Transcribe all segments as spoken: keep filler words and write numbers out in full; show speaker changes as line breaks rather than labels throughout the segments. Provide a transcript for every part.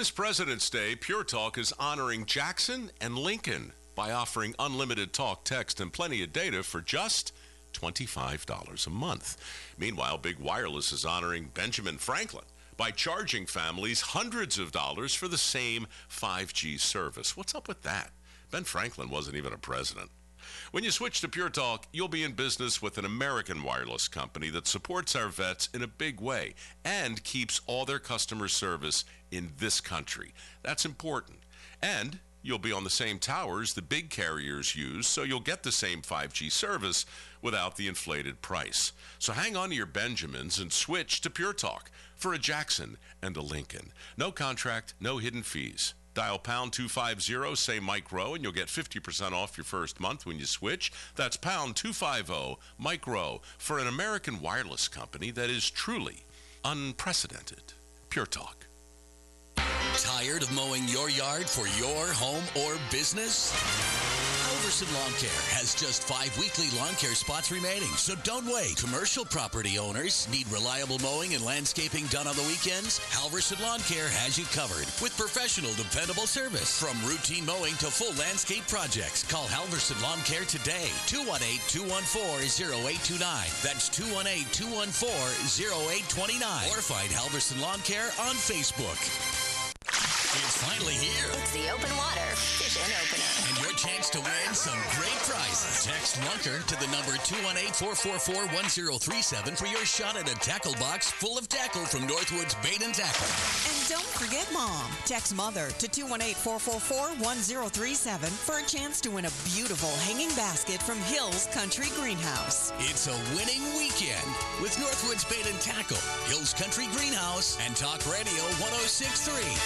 This President's Day, Pure Talk is honoring Jackson and Lincoln by offering unlimited talk, text, and plenty of data for just twenty-five dollars a month. Meanwhile, Big Wireless is honoring Benjamin Franklin by charging families hundreds of dollars for the same five G service. What's up with that? Ben Franklin wasn't even a president. When you switch to Pure Talk, you'll be in business with an American wireless company that supports our vets in a big way and keeps all their customer service in this country. That's important. And you'll be on the same towers the big carriers use, so you'll get the same five G service without the inflated price. So hang on to your Benjamins and switch to Pure Talk for a Jackson and a Lincoln. No contract, no hidden fees. Dial pound two fifty, say Mike Rowe, and you'll get fifty percent off your first month when you switch. That's pound two fifty, Mike Rowe, for an American wireless company that is truly unprecedented. Pure Talk.
Tired of mowing your yard for your home or business? Halverson Lawn Care has just five weekly lawn care spots remaining, so don't wait. Commercial property owners need reliable mowing and landscaping done on the weekends? Halverson Lawn Care has you covered with professional, dependable service. From routine mowing to full landscape projects, call Halverson Lawn Care today. two one eight, two one four, zero eight two nine. That's two one eight, two one four, zero eight two nine. Or find Halverson Lawn Care on Facebook. It's finally here.
It's the Open Water Fishing Opener.
And your chance to win some great prizes. Text Lunker to the number two one eight, four four four, one zero three seven for your shot at a tackle box full of tackle from Northwoods Bait and Tackle.
And don't forget Mom. Text Mother to two one eight, four four four, one zero three seven for a chance to win a beautiful hanging basket from Hills Country Greenhouse.
It's a winning weekend with Northwoods Bait and Tackle, Hills Country Greenhouse, and Talk Radio one oh six point three.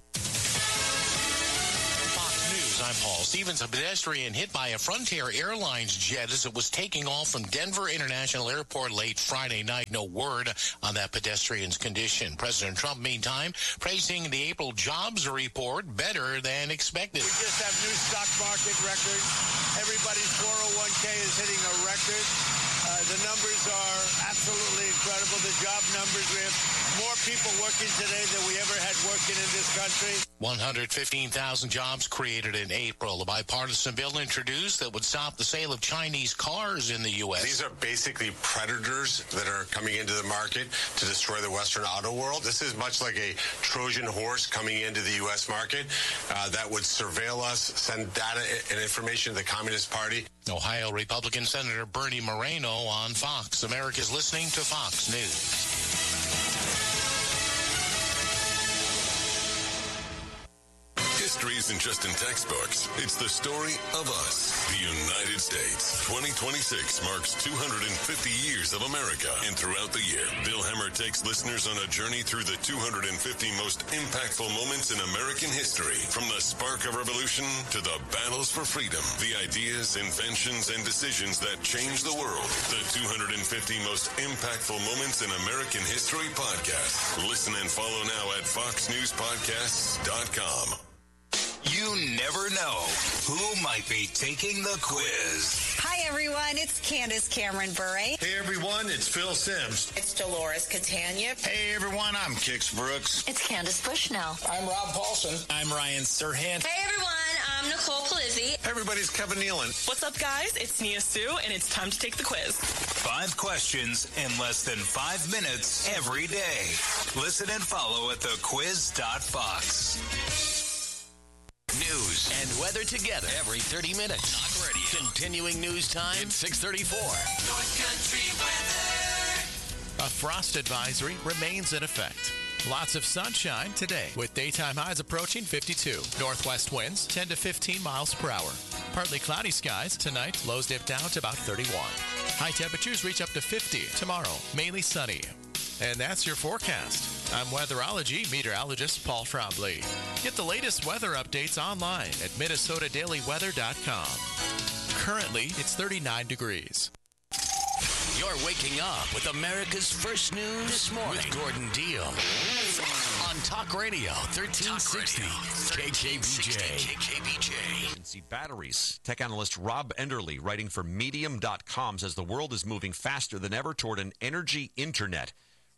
I'm Paul Stevens. A pedestrian hit by a Frontier Airlines jet as it was taking off from Denver International Airport late Friday night. No word on that pedestrian's condition. President Trump, meantime, praising the April jobs report better than expected.
We just have new stock market records. Everybody's four oh one k is hitting a record. Uh, the numbers are absolutely incredible. The job numbers, we have more people working today than we ever had working in this country.
one hundred fifteen thousand jobs created in April. A bipartisan bill introduced that would stop the sale of Chinese cars in the U S.
These are basically predators that are coming into the market to destroy the Western auto world. This is much like a Trojan horse coming into the U S market uh, that would surveil us, send data and information to the Communist Party.
Ohio Republican Senator Bernie Moreno on Fox. America's listening to Fox News.
History isn't just in textbooks. It's the story of us, the United States. twenty twenty-six marks two hundred fifty years of America. And throughout the year, Bill Hemmer takes listeners on a journey through the two hundred fifty most impactful moments in American history. From the spark of revolution to the battles for freedom, the ideas, inventions, and decisions that changed the world. The two hundred fifty most impactful moments in American history podcast. Listen and follow now at fox news podcasts dot com.
You never know who might be taking the quiz.
Hi, everyone. It's Candace Cameron Bure.
Hey, everyone. It's Phil Sims.
It's Dolores Catania.
Hey, everyone. I'm Kix Brooks.
It's Candace Bushnell.
I'm Rob Paulson.
I'm Ryan Serhant.
Hey, everyone. I'm Nicole Palizzi.
Everybody's Kevin Nealon.
What's up, guys? It's Nia Sue, and it's time to take the quiz.
Five questions in less than five minutes every day. Listen and follow at the quiz dot fox.
News and weather together every thirty minutes. Talk Radio. Continuing news time at six thirty-four.
North Country weather.
A frost advisory remains in effect. Lots of sunshine today with daytime highs approaching fifty-two. Northwest winds ten to fifteen miles per hour. Partly cloudy skies tonight. Lows dip down to about thirty-one. High temperatures reach up to fifty tomorrow. Mainly sunny. And that's your forecast. I'm weatherology meteorologist Paul Trombley. Get the latest weather updates online at minnesota daily weather dot com. Currently, it's thirty-nine degrees.
You're waking up with America's First News this morning with Gordon Deal on Talk Radio thirteen sixty K K B J. K K B J.
See batteries. Tech analyst Rob Enderle, writing for medium dot com, says the world is moving faster than ever toward an energy internet.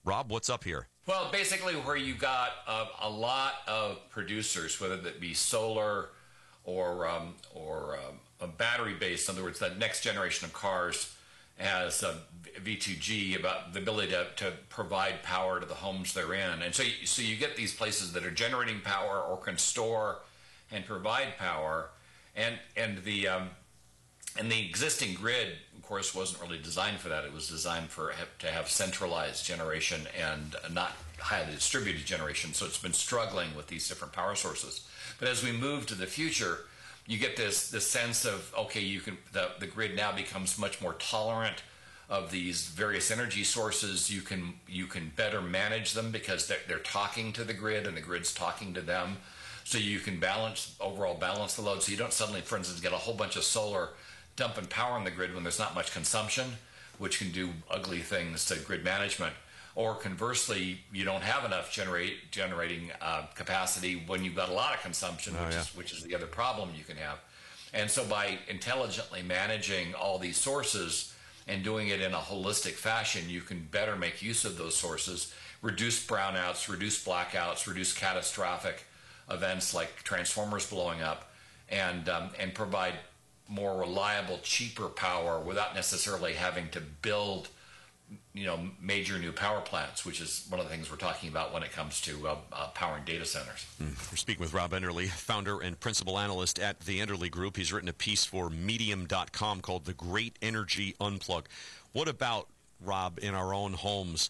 Rob, what's up here?
Well, basically where you got uh, a lot of producers, whether that be solar or um, or um, a battery-based, in other words, the next generation of cars has a V two G, about the ability to, to provide power to the homes they're in. And so you, so you get these places that are generating power or can store and provide power. And and the um, and the existing grid, of course, wasn't really designed for that. It was designed for to have centralized generation and not highly distributed generation. So it's been struggling with these different power sources. But as we move to the future, you get this this sense of, okay, you can the, the grid now becomes much more tolerant of these various energy sources. You can you can better manage them because they're, they're talking to the grid and the grid's talking to them. So you can balance overall balance the load. So you don't suddenly, for instance, get a whole bunch of solar dumping power on the grid when there's not much consumption, which can do ugly things to grid management. Or conversely, you don't have enough generate generating uh, capacity when you've got a lot of consumption,
Oh,
which
yeah.
is which is the other problem you can have. And so by intelligently managing all these sources and doing it in a holistic fashion, you can better make use of those sources, reduce brownouts, reduce blackouts, reduce catastrophic events like transformers blowing up, and um, and provide more reliable, cheaper power without necessarily having to build, you know, major new power plants, which is one of the things we're talking about when it comes to uh, uh, powering data centers.
Mm. We're speaking with Rob Enderle, founder and principal analyst at the Enderle Group. He's written a piece for Medium dot com called The Great Energy Unplug. What about, Rob, in our own homes,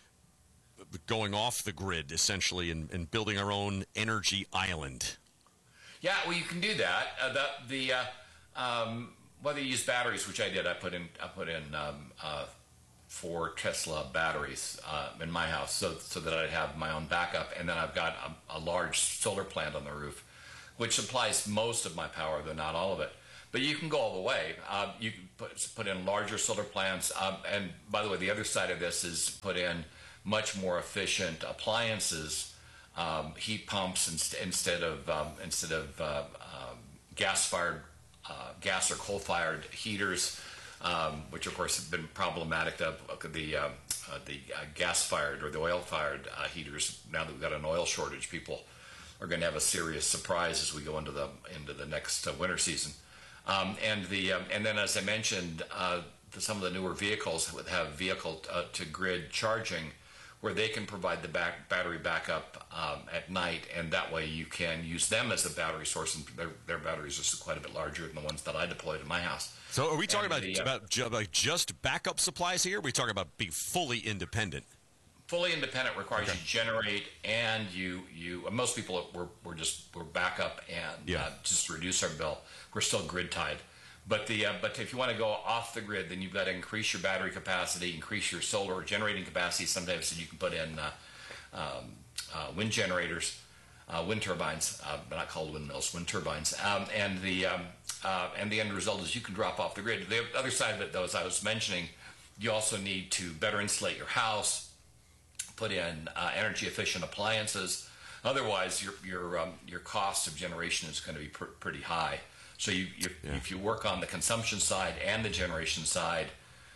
going off the grid, essentially, and, and building our own energy island?
Yeah, well, you can do that. Uh, the the uh, um, whether you use batteries, which I did, I put in I put in um, uh, four Tesla batteries uh, in my house, so so that I'd have my own backup, and then I've got a, a large solar plant on the roof, which supplies most of my power, though not all of it. But you can go all the way. Uh, you can put put in larger solar plants, um, and by the way, the other side of this is put in much more efficient appliances, um, heat pumps inst- instead of um, instead of uh, um, gas-fired, uh, gas or coal-fired heaters, um, which of course have been problematic. The the, uh, uh, the uh, gas-fired or the oil-fired uh, heaters. Now that we've got an oil shortage, people are going to have a serious surprise as we go into the into the next uh, winter season. Um, and the um, and then, as I mentioned, uh, the, some of the newer vehicles would have vehicle uh, to grid charging, where they can provide the back battery backup um, at night, and that way you can use them as a battery source. And their, their batteries are quite a bit larger than the ones that I deployed in my house.
So are we talking
And
about,
the, uh,
about ju- like just backup supplies here? Or are we talking about being fully independent?
Fully independent requires you generate, and you you uh, most people were were just were backup and
Yeah.
uh, just reduce our bill. We're still grid tied, but the uh, but if you want to go off the grid, then you've got to increase your battery capacity, increase your solar generating capacity. Sometimes you can put in uh, um, uh, wind generators, uh, wind turbines, uh, but not called windmills, wind turbines, um, and the um, uh, and the end result is you can drop off the grid. The other side of it, though, as I was mentioning, you also need to better insulate your house, put in uh, energy efficient appliances. Otherwise, your your um, your cost of generation is going to be pr- pretty high. So you, you
Yeah.
if you work on the consumption side and the generation side,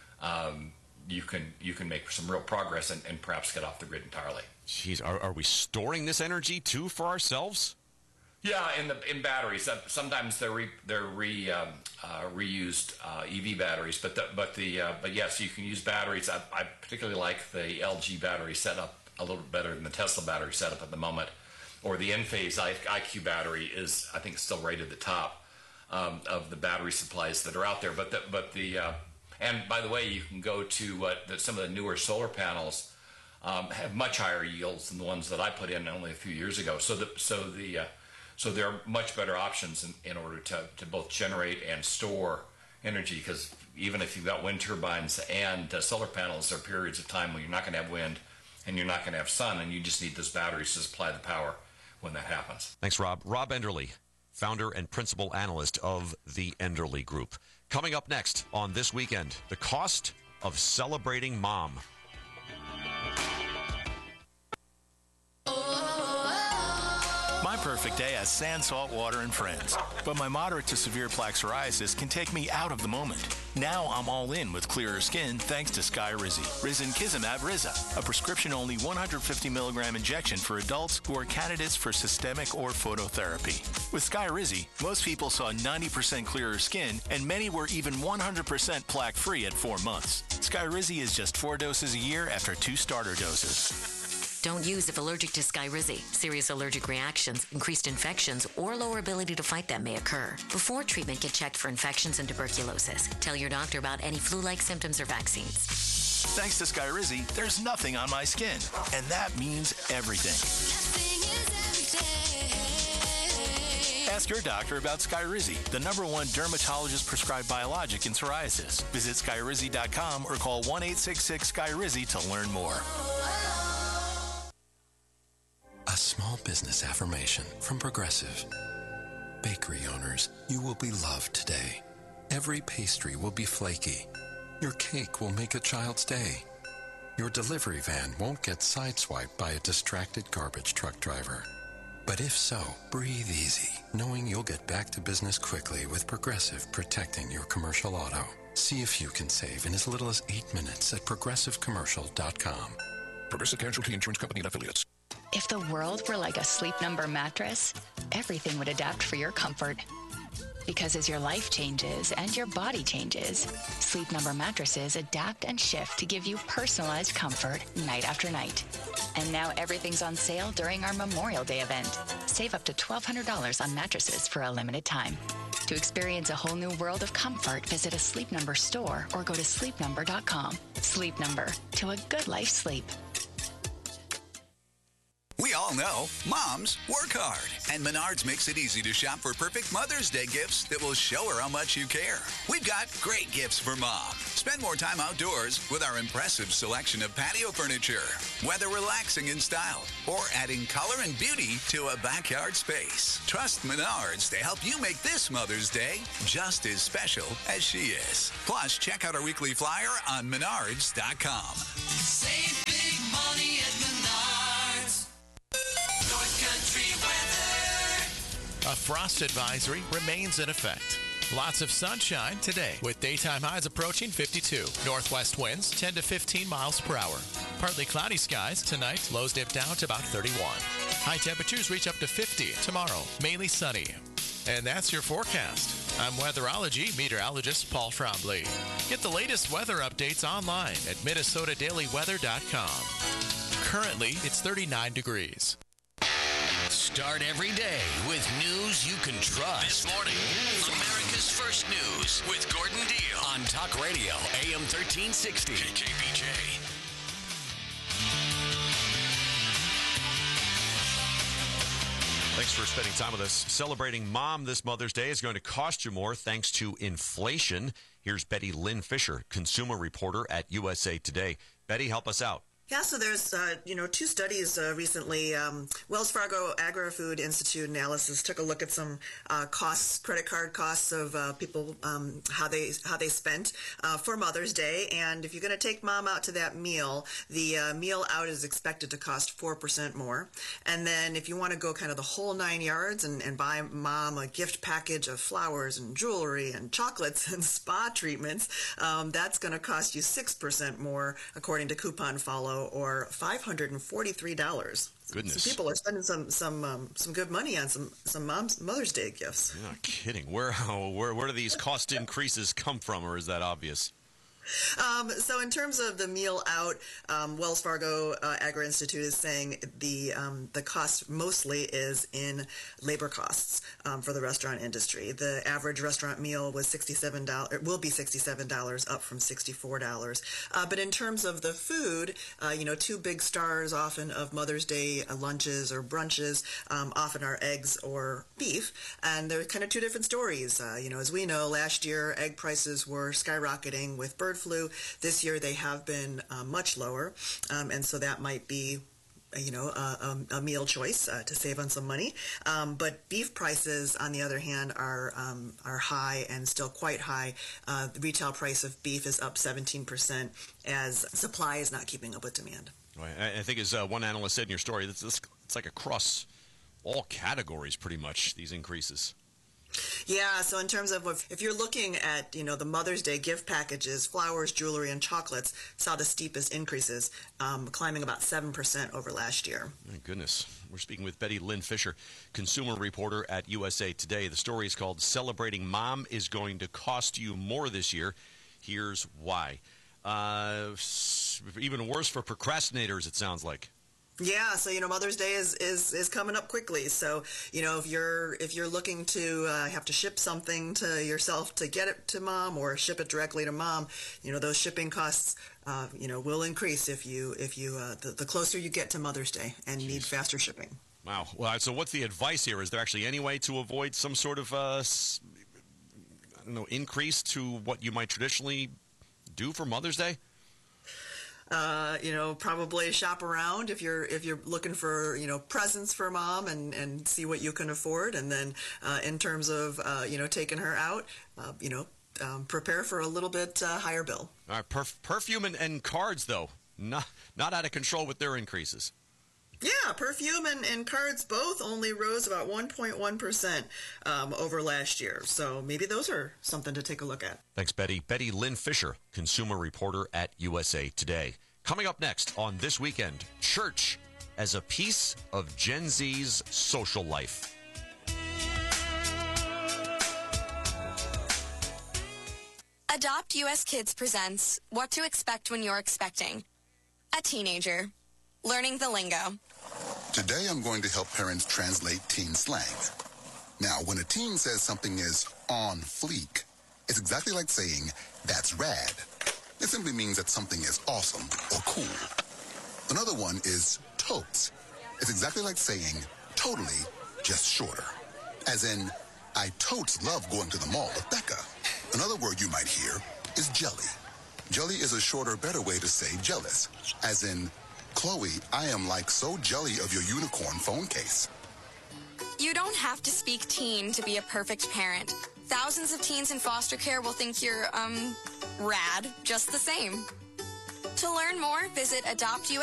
um, you can you can make some real progress and, and perhaps get off the grid entirely.
Jeez, are, are we storing this energy too for ourselves?
Yeah, in the in batteries. Uh, sometimes they're re, they're re, um, uh, reused uh, E V batteries, but the, but the uh, but yes, you can use batteries. I, I particularly like the L G battery setup a little bit better than the Tesla battery setup at the moment, or the Enphase I Q battery is, I think, still right at the top um, of the battery supplies that are out there. But the, but the uh, and by the way, you can go to uh, the, some of the newer solar panels um, have much higher yields than the ones that I put in only a few years ago. So the so the uh, So there are much better options in, in order to, to both generate and store energy, because even if you've got wind turbines and uh, solar panels, there are periods of time when you're not going to have wind and you're not going to have sun, and you just need those batteries to supply the power when that happens.
Thanks, Rob. Rob Enderle, founder and principal analyst of the Enderle Group. Coming up next on This Weekend, the cost of celebrating mom.
My perfect day has sand, salt, water, and friends. But my moderate to severe plaque psoriasis can take me out of the moment. Now I'm all in with clearer skin thanks to Skyrizi. Risankizumab Riza, a prescription-only one hundred fifty milligram injection for adults who are candidates for systemic or phototherapy. With Skyrizi, most people saw ninety percent clearer skin, and many were even one hundred percent plaque-free at four months. Skyrizi is just four doses a year after two starter doses.
Don't use if allergic to Skyrizi. Serious allergic reactions, increased infections, or lower ability to fight them may occur. Before treatment, get checked for infections and tuberculosis. Tell your doctor about any flu-like symptoms or vaccines.
Thanks to Skyrizi, there's nothing on my skin, and that means everything. Ask your doctor about Skyrizi, the number one dermatologist-prescribed biologic in psoriasis. Visit Skyrizi dot com or call one eight six six Skyrizi to learn more.
A small business affirmation from Progressive. Bakery owners, you will be loved today. Every pastry will be flaky. Your cake will make a child's day. Your delivery van won't get sideswiped by a distracted garbage truck driver. But if so, breathe easy, knowing you'll get back to business quickly with Progressive protecting your commercial auto. See if you can save in as little as eight minutes at progressive commercial dot com.
Progressive Casualty Insurance Company and Affiliates.
If the world were like a Sleep Number mattress, everything would adapt for your comfort. Because as your life changes and your body changes, Sleep Number mattresses adapt and shift to give you personalized comfort night after night. And now everything's on sale during our Memorial Day event. Save up to twelve hundred dollars on mattresses for a limited time. To experience a whole new world of comfort, visit a Sleep Number store or go to sleep number dot com. Sleep Number, to a good life sleep.
We all know moms work hard, and Menards makes it easy to shop for perfect Mother's Day gifts that will show her how much you care. We've got great gifts for mom. Spend more time outdoors with our impressive selection of patio furniture, whether relaxing in style or adding color and beauty to a backyard space. Trust Menards to help you make this Mother's Day just as special as she is. Plus, check out our weekly flyer on menards dot com.
Save big money at Menards. North Country weather.
A frost advisory remains in effect. Lots of sunshine today with daytime highs approaching fifty-two. Northwest winds ten to fifteen miles per hour. Partly cloudy skies tonight. Lows dip down to about thirty-one. High temperatures reach up to fifty tomorrow. Mainly sunny. And that's your forecast. I'm weatherology meteorologist Paul Trombley. Get the latest weather updates online at minnesota daily weather dot com. Currently, it's thirty-nine degrees.
Start every day with news you can trust. This morning, America's First News with Gordon Deal on Talk Radio, A M thirteen sixty. K K B J.
Thanks for spending time with us. Celebrating Mom this Mother's Day is going to cost you more thanks to inflation. Here's Betty Lynn Fisher, consumer reporter at U S A Today. Betty, help us out.
Yeah, so there's, uh, you know, two studies uh, recently. Um, Wells Fargo Agri-Food Institute analysis took a look at some uh, costs, credit card costs of uh, people, um, how they how they spent uh, for Mother's Day. And if you're going to take mom out to that meal, the uh, meal out is expected to cost four percent more. And then if you want to go kind of the whole nine yards and, and buy mom a gift package of flowers and jewelry and chocolates and spa treatments, um, that's going to cost you six percent more, according to Coupon Follow, or five hundred forty-three dollars.
Goodness.
So people are spending some some um, some good money on some some mom's Mother's Day gifts.
You're not kidding. Where where where do these cost increases come from, or is that obvious?
Um, so in terms of the meal out, um, Wells Fargo uh, Agri Institute is saying the um, the cost mostly is in labor costs um, for the restaurant industry. The average restaurant meal was sixty-seven dollars. It will be sixty-seven dollars, up from sixty-four dollars. Uh, but in terms of the food, uh, you know, two big stars often of Mother's Day uh, lunches or brunches um, often are eggs or beef, and they're kind of two different stories. Uh, you know, as we know, last year egg prices were skyrocketing with bird flu. This year they have been uh, much lower, um, and so that might be, you know, a, a, a meal choice uh, to save on some money. Um, but beef prices, on the other hand, are um, are high and still quite high. Uh, the retail price of beef is up seventeen percent as supply is not keeping up with demand.
Right. I think, as uh, one analyst said in your story, it's, it's like a cross all categories, pretty much, these increases.
Yeah, so in terms of if, if you're looking at, you know, the Mother's Day gift packages, flowers, jewelry, and chocolates saw the steepest increases, um, climbing about seven percent over last year.
My goodness. We're speaking with Betty Lynn Fisher, consumer reporter at U S A Today. The story is called Celebrating Mom is Going to Cost You More This Year. Here's why. Uh, even worse for procrastinators, it sounds like.
Yeah, so you know Mother's Day is, is, is coming up quickly. So you know if you're if you're looking to uh, have to ship something to yourself to get it to mom or ship it directly to mom, you know those shipping costs uh, you know will increase if you if you uh, the, the closer you get to Mother's Day and Jeez. need faster shipping.
Wow. Well, so what's the advice here? Is there actually any way to avoid some sort of uh, I don't know increase to what you might traditionally do for Mother's Day?
Uh, you know, probably shop around if you're if you're looking for you know presents for mom and, and see what you can afford, and then uh, in terms of uh, you know taking her out, uh, you know, um, prepare for a little bit uh, higher bill.
All right, perf- perfume and, and cards though, not not out of control with their increases.
Yeah, perfume and, and cards both only rose about one point one percent um, over last year. So maybe those are something to take a look at.
Thanks, Betty. Betty Lynn Fisher, consumer reporter at U S A Today. Coming up next on This Weekend, church as a piece of Gen Z's social life.
Adopt U S Kids presents What to Expect When You're Expecting. A teenager. Learning the lingo.
Today I'm going to help parents translate teen slang. Now, when a teen says something is on fleek, it's exactly like saying, that's rad. It simply means that something is awesome or cool. Another one is totes. It's exactly like saying, totally, just shorter. As in, I totes love going to the mall with Becca. Another word you might hear is jelly. Jelly is a shorter, better way to say jealous. As in, Chloe, I am like so jelly of your unicorn phone case.
You don't have to speak teen to be a perfect parent. Thousands of teens in foster care will think you're, um, rad just the same. To learn more, visit adopt U S